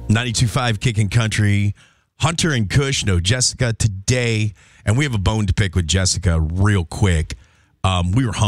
92.5 Kicking Country. Hunter and Kush, no Jessica today. And we have a bone to pick with Jessica real quick. We were